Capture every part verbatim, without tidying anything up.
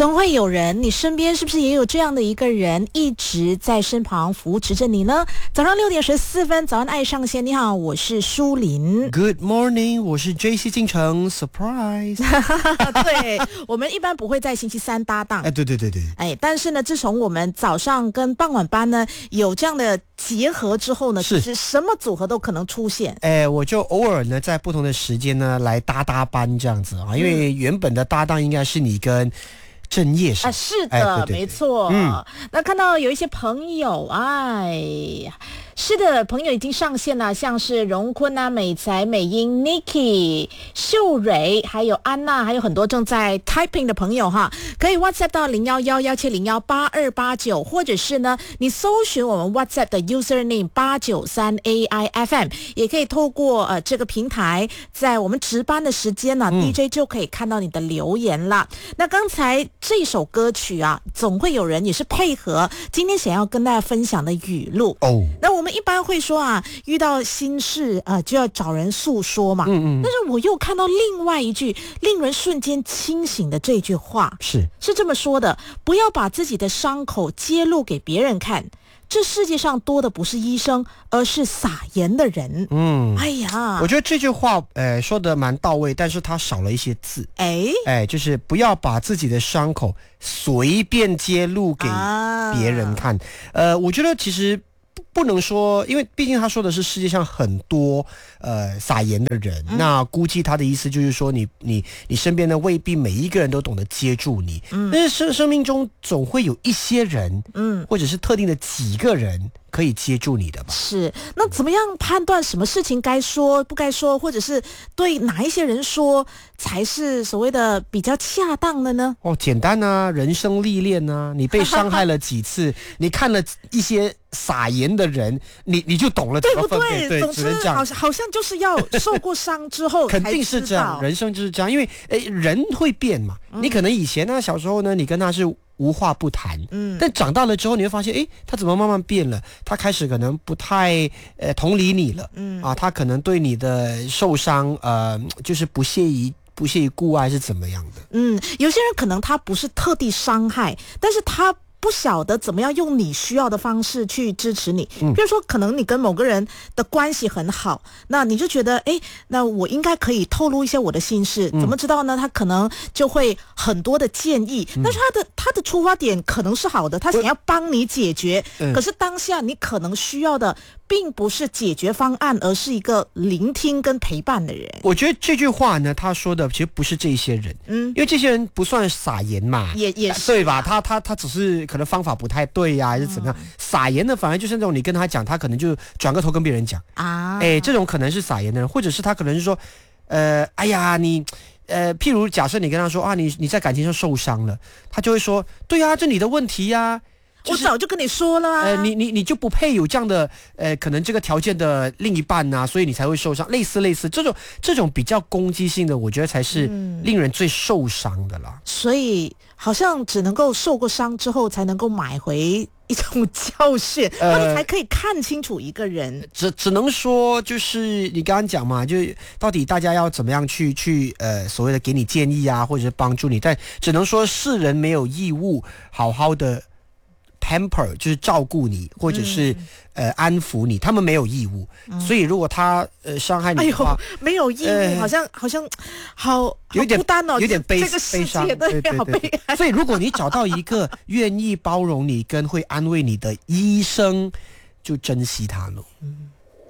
总会有人，你身边是不是也有这样的一个人一直在身旁扶持着你呢？早上六点十四分，早安爱上线，你好，我是舒琳。 Good morning， 我是 J C 进城 Surprise。 对，我们一般不会在星期三搭档， 哎，对对对对， 哎，但是呢，自从我们早上跟傍晚班呢有这样的结合之后呢， 是其实什么组合都可能出现。 哎，我就偶尔呢在不同的时间呢来搭搭班这样子啊，因为原本的搭档应该是你跟郑业生啊，是的， 哎对对对没错。 嗯， 那看到有一些朋友，哎呀，是的，朋友已经上线了，像是荣坤啊、美才、美英、Nikki、秀蕊，还有安娜，还有很多正在 typing 的朋友哈，可以 WhatsApp 到零幺幺幺七零幺八二八九，或者是呢，你搜寻我们 WhatsApp 的 username 八九三 A I F M， 也可以透过呃这个平台，在我们值班的时间呢、嗯、D J 就可以看到你的留言啦。那刚才这首歌曲啊，总会有人也是配合今天想要跟大家分享的语录哦。那我们一般会说啊，遇到心事啊、呃、就要找人诉说嘛。嗯嗯。但是我又看到另外一句令人瞬间清醒的这句话， 是是这么说的：不要把自己的伤口揭露给别人看。这世界上多的不是医生，而是撒盐的人。嗯，哎呀， 我觉得这句话，呃，说的蛮到位，但是它少了一些字。哎，哎，就是不要把自己的伤口随便揭露给别人看。啊、呃，我觉得其实不能说，因为毕竟他说的是世界上很多呃撒盐的人，嗯、那估计他的意思就是说你，你你你身边的未必每一个人都懂得接住你，嗯，但是生生命中总会有一些人，嗯，或者是特定的几个人可以接住你的吧？ 是，那怎么样判断什么事情该说不该说，或者是对哪一些人说才是所谓的比较恰当的呢？ 哦，简单啊，人生历练啊，你被伤害了几次，你看了一些撒盐的人，你你就懂了怎么分辨， 对不对？对，总之好像好像就是要受过伤之后肯定是这样，人生就是这样，因为诶人会变嘛，嗯、你可能以前呢小时候呢，你跟他是无话不谈，嗯，但长大了之后你会发现，诶，他怎么慢慢变了？他开始可能不太呃同理你了，嗯啊，他可能对你的受伤呃就是不屑于不屑于顾爱是怎么样的？ 嗯，有些人可能他不是特地伤害，但是他不晓得怎么样用你需要的方式去支持你。比如说可能你跟某个人的关系很好，那你就觉得诶，那我应该可以透露一些我的心事，怎么知道呢？他可能就会很多的建议，但是他的他的出发点可能是好的，他想要帮你解决，可是当下你可能需要的并不是解决方案，而是一个聆听跟陪伴的人。 我觉得这句话呢，他说的其实不是这些人，嗯，因为这些人不算撒盐嘛， 也也是对吧？他他他只是可能方法不太对呀、啊，还是怎么样？嗯、撒盐的反而就是那种你跟他讲，他可能就转个头跟别人讲啊，哎，这种可能是撒盐的人，或者是他可能是说，呃，哎呀，你。呃，譬如假设你跟他说啊，你你在感情上受伤了，他就会说，对啊，这你的问题呀、啊。 就是、我早就跟你说了、啊， 呃，你你你就不配有这样的呃，可能这个条件的另一半呐、啊，所以你才会受伤。类似类似这种这种比较攻击性的，我觉得才是令人最受伤的啦。 嗯、所以好像只能够受过伤之后，才能够买回一种教训，呃、或者才可以看清楚一个人。 只只能说，就是你刚刚讲嘛，就到底大家要怎么样去去呃，所谓的给你建议啊，或者是帮助你，但只能说世人没有义务好好的。pamper 就是照顾你，或者是、嗯、呃安抚你，他们没有义务。嗯、所以如果他呃伤害你的话， 哎呦，没有义务，呃、好像好像好有点孤单哦， 有点悲这个世悲伤， 界对对好悲哀。 所以如果你找到一个愿意包容你跟会安慰你的医生，就珍惜他了。嗯，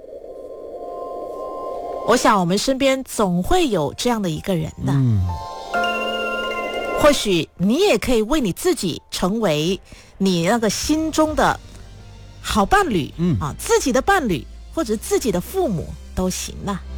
我想我们身边总会有这样的一个人的。嗯。或许你也可以为你自己成为你那个心中的好伴侣，嗯啊，自己的伴侣或者自己的父母都行啊。